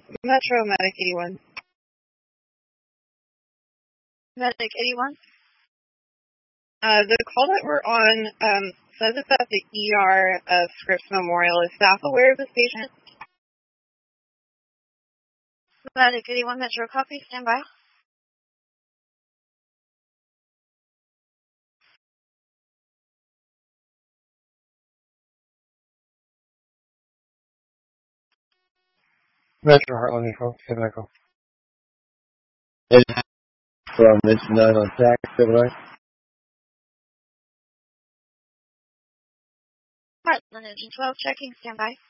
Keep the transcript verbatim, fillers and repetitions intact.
Metro, Medic eighty-one. Medic eighty-one? Uh, the call that we're on um, says it's at the E R of Scripps Memorial. Is staff aware of this patient? Medic eighty-one, Metro, copy, stand by. Metro, Heartland Echo, Ken Echo. It's from Mission nine on tax, Illinois. Heartland Engine twelve, checking, stand by.